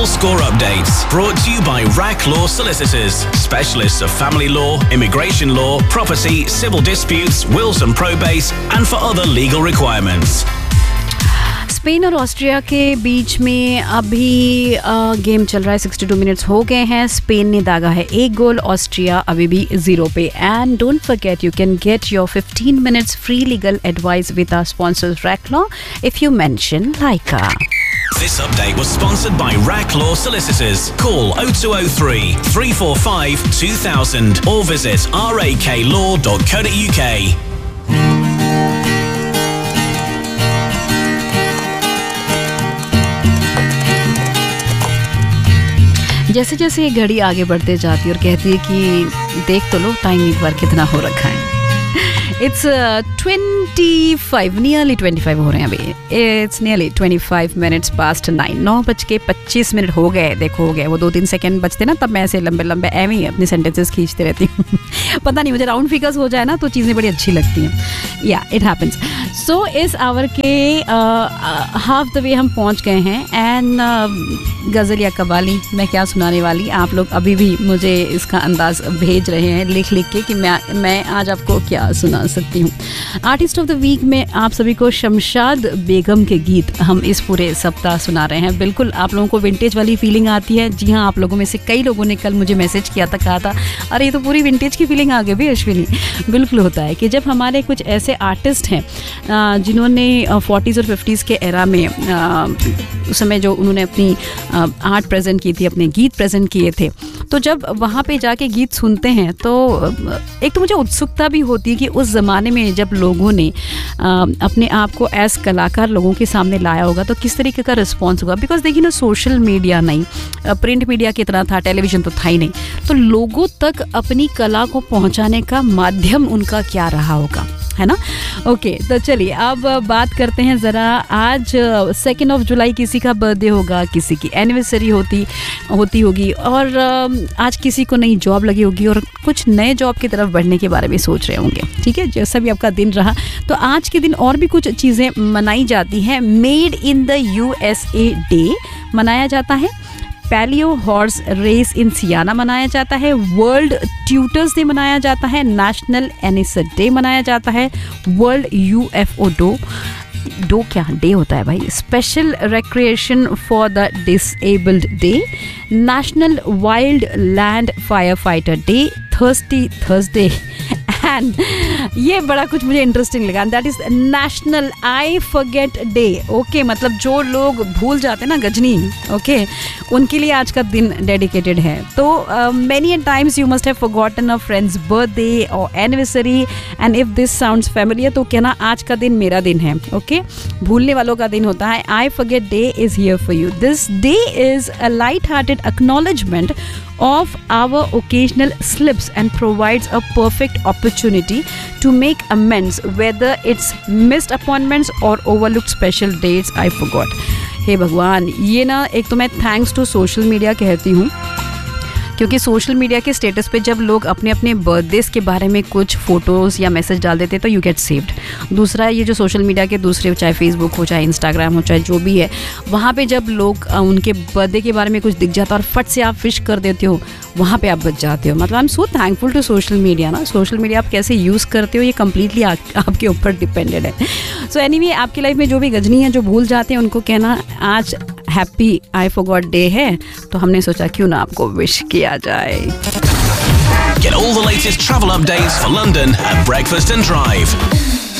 Score Updates, brought to you by RAK Law Solicitors, specialists of family law, immigration law, property, civil disputes, wills and probates, and for other legal requirements. Spain और Austria के बीच में अभी game चल रहा है. 62 minutes हो गए हैं. स्पेन ने दागा है 1 गोल, ऑस्ट्रिया अभी भी 0 पे. And don't forget you can get your 15 minutes free legal advice with our sponsors RAK Law if you mention Laika. This update was sponsored by RAK Law Solicitors. Call 0203 345 2000 or visit raklaw.co.uk. जैसे जैसे ये घड़ी आगे बढ़ते जाती है और कहती है कि देख तो लो टाइम एक बार कितना हो रखा है. It's 25, nearly 25 हो रहे हैं अभी. It's nearly 25 minutes past 9. 9:25 हो गए. देखो हो गए. वो 2-3 सेकंड बचते ना तब मैं ऐसे लंबे लंबे एवं ही अपने सेंटेंसेस खींचते रहती हूँ. पता नहीं मुझे राउंड फिगर्स हो जाए ना तो चीज़ें बड़ी अच्छी लगती हैं. या इट हैपन्स. सो इस आवर के हाफ द वे हम पहुँच गए हैं. एंड गज़ल या कवाली मैं क्या सुनाने वाली, आप लोग अभी भी मुझे इसका अंदाज़ भेज रहे हैं लिख के कि मैं आज आपको क्या सुना सकती हूँ. आर्टिस्ट ऑफ द वीक में आप सभी को शमशाद बेगम के गीत हम इस पूरे सप्ताह सुना रहे हैं. बिल्कुल आप लोगों को विंटेज वाली फीलिंग आती है. जी हाँ, आप लोगों में से कई लोगों ने कल मुझे मैसेज किया था, कहा था अरे ये तो पूरी विंटेज की फीलिंग आ गई भी अश्विनी. बिल्कुल होता है कि जब हमारे कुछ ऐसे आर्टिस्ट हैं जिन्होंने 40s और 50s के एरा में उस समय जो उन्होंने अपनी आर्ट प्रेजेंट की थी, अपने गीत प्रेजेंट किए थे, तो जब वहाँ पे जाके गीत सुनते हैं तो एक तो मुझे उत्सुकता भी होती है कि उस ज़माने में जब लोगों ने अपने आप को एज कलाकार लोगों के सामने लाया होगा तो किस तरीके का रिस्पॉन्स होगा. बिकॉज देखिए ना, सोशल मीडिया नहीं, प्रिंट मीडिया कितना था, टेलीविज़न तो था ही नहीं, तो लोगों तक अपनी कला को पहुँचाने का माध्यम उनका क्या रहा होगा, है ना. ओके, तो चलिए अब बात करते हैं ज़रा. आज 2 जुलाई किसी का बर्थडे होगा, किसी की एनिवर्सरी होती होगी, और आज किसी को नई जॉब लगी होगी और कुछ नए जॉब की तरफ बढ़ने के बारे में सोच रहे होंगे. ठीक है, जैसा भी आपका दिन रहा, तो आज के दिन और भी कुछ चीज़ें मनाई जाती हैं. Made in the USA day मनाया जाता है. पैलियो हॉर्स रेस इन सियाना मनाया जाता है. वर्ल्ड ट्यूटर्स डे मनाया जाता है. नेशनल एनिसट डे मनाया जाता है. वर्ल्ड UFO डो क्या डे होता है भाई. Special recreation for the disabled day. National wild land fire fighter day. Thursday and ये बड़ा कुछ मुझे इंटरेस्टिंग लगा, that is national I forget day. Okay, मतलब जो लोग भूल जाते हैं ना गजनी, ओके, उनके लिए आज का दिन डेडिकेटेड है. तो many and times you must have forgotten a friends birthday और anniversary, and if this sounds familiar तो कहना आज का दिन मेरा दिन है. ओके, भूलने वालों का दिन होता है. I forget day is here for you. This day is a light hearted acknowledgement of our occasional slips and provides a perfect opportunity to make amends, whether it's missed appointments or overlooked special dates I forgot. हे भगवान, ये ना एक तो मैं thanks to social media कहती हूँ, क्योंकि social media के स्टेटस पे जब लोग अपने अपने बर्थडेज के बारे में कुछ फ़ोटोज़ या मैसेज डाल देते तो यू गेट सेव्ड. दूसरा, ये जो सोशल मीडिया के दूसरे, चाहे फेसबुक हो, चाहे इंस्टाग्राम हो, चाहे जो भी है, वहाँ पे जब लोग उनके बर्थडे के बारे में कुछ दिख जाता है और फट से आप विश कर देते हो, वहाँ पे आप बच जाते हो. मतलब I am so thankful to social media ना. सोशल मीडिया आप कैसे यूज़ करते हो ये कम्प्लीटली आपके ऊपर डिपेंडेड है. सो एनीवे, आपकी लाइफ में जो भी गजनी है, जो भूल जाते हैं, उनको कहना आज हैप्पी आई फॉरगॉट डे है, तो हमने सोचा क्यों ना आपको विश किया जाए. Get all the latest travel updates for London at Breakfast and Drive.